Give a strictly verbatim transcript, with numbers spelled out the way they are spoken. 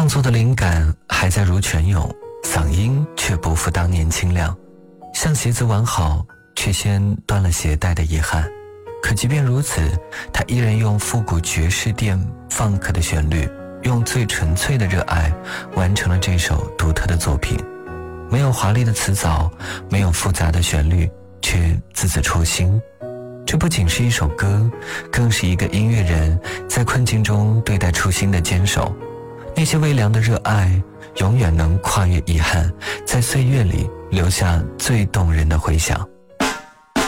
作的灵感还在如泉涌，嗓音却不复当年清亮，像鞋子完好却先断了鞋带的遗憾。可即便如此，他依然用复古爵士电放克的旋律，用最纯粹的热爱完成了这首独特的作品。没有华丽的词藻，没有复杂的旋律，却字字戳心。这不仅是一首歌，更是一个音乐人在困境中对待初心的坚守。那些微凉的热爱永远能跨越遗憾，在岁月里留下最动人的回响。